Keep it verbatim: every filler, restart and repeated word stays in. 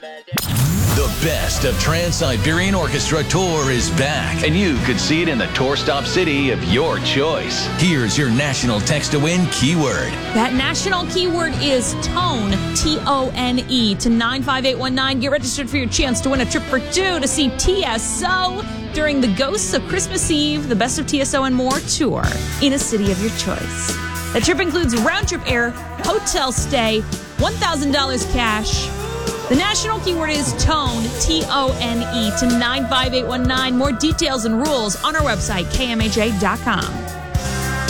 The best of Trans-Siberian Orchestra Tour is back, and you could see it in the tour stop city of your choice. Here's your national text-to-win keyword. That national keyword is TONE, T O N E, to nine five eight one nine. Get registered for your chance to win a trip for two to see T S O during the Ghosts of Christmas Eve, the Best of T S O and More tour in a city of your choice. The trip includes round-trip air, hotel stay, one thousand dollars cash. The national keyword is TONE, T O N E, to nine five eight one nine. More details and rules on our website, K M H A dot com.